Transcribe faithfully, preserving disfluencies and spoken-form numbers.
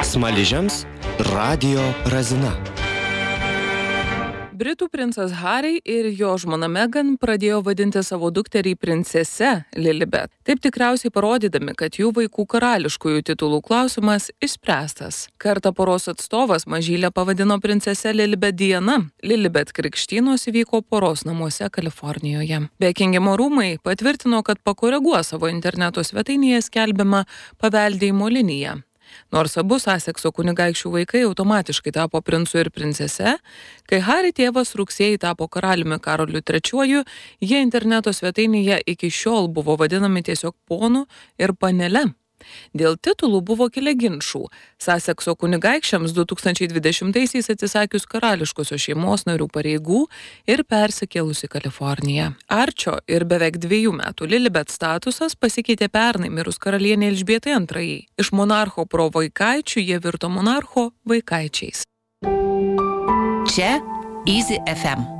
Smaližiams radijo razina. Britų princas Harry ir jo žmona Meghan pradėjo vadinti savo dukterį princese Lilibet. Taip tikriausiai parodydami, kad jų vaikų karališkųjų titulų klausimas išspręstas. Kartą poros atstovas mažylę pavadino princese Lilibet Diana. Lilibet krikštynos įvyko poros namuose Kalifornijoje. Bekingemo rūmai patvirtino, kad pakoreguos savo interneto svetainėje skelbiamą paveldėjimo liniją. Nors abu Sasekso kunigaikščių vaikai automatiškai tapo princu ir princese, kai Harry tėvas rugsėjį tapo karaliumi Karoliu trečiuoju, jie interneto svetainėje iki šiol buvo vadinami tiesiog ponu ir panele. Dėl titulų buvo kilę ginčų. Sasekso kunigaikščiams du tūkstančiai dvidešimtaisiais atsisakius karališkosios šeimos narių pareigų ir persikėlus į Kaliforniją. Arčio ir beveik dviejų metų Lilibet statusas pasikeitė pernai mirus karalienė Elžbietai antrajai. Iš monarcho pro vaikaičių jie virto monarcho vaikaičiais. Čia Easy F M.